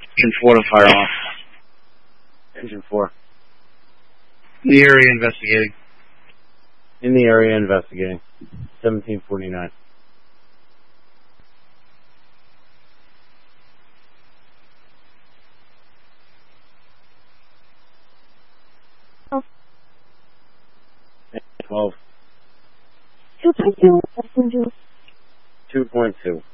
Engine 4 to fire off. Engine 4. In the area investigating. In the area investigating. 1749. Oh. 12. 2.2, passenger. 2.2.